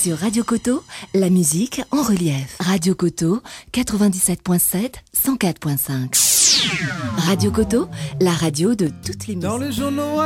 Sur Radio Koto, la musique en relief. Radio Koto, 97.7, 104.5. Radio Koto, la radio de toutes les musiques. Dans les journaux